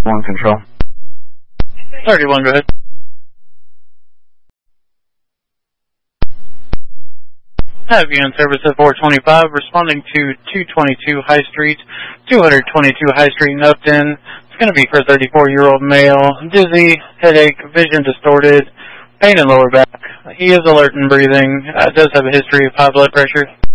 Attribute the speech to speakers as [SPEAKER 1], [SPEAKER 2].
[SPEAKER 1] One control.
[SPEAKER 2] 31, go ahead. Have you in service at 425, responding to 222 High Street, 222 High Street in Upton. It's going to be for a 34-year-old male, dizzy, headache, vision distorted, pain in lower back. He is alert and breathing, does have a history of high blood pressure.